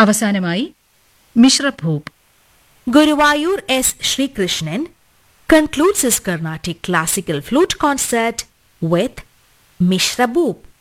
അവസാനമായി മിശ്രഭൂപ്. Guruvayur S. Sri Krishnan concludes his Carnatic classical flute concert with Mishra Bhoop.